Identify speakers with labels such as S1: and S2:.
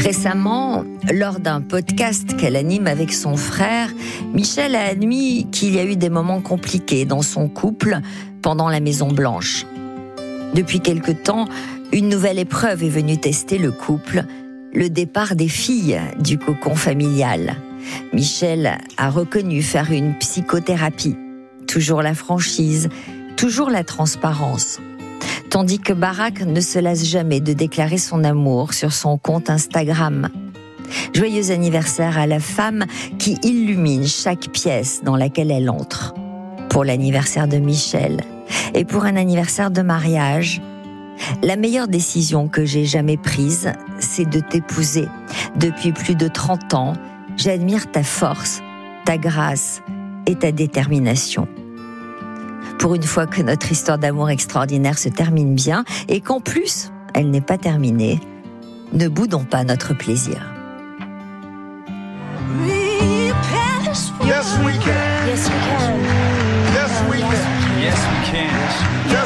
S1: Récemment, lors d'un podcast qu'elle anime avec son frère, Michel a admis qu'il y a eu des moments compliqués dans son couple pendant la Maison Blanche. Depuis quelque temps, une nouvelle épreuve est venue tester le couple, le départ des filles du cocon familial. Michel a reconnu faire une psychothérapie. Toujours la franchise, toujours la transparence. Tandis que Barack ne se lasse jamais de déclarer son amour sur son compte Instagram. Joyeux anniversaire à la femme qui illumine chaque pièce dans laquelle elle entre. Pour l'anniversaire de Michel et pour un anniversaire de mariage, la meilleure décision que j'ai jamais prise, c'est de t'épouser. Depuis plus de 30 ans, j'admire ta force, ta grâce et ta détermination. Pour une fois que notre histoire d'amour extraordinaire se termine bien et qu'en plus, elle n'est pas terminée, ne boudons pas notre plaisir.
S2: Yes, we can. Yes, we can. Yes, we can. Yes, we can.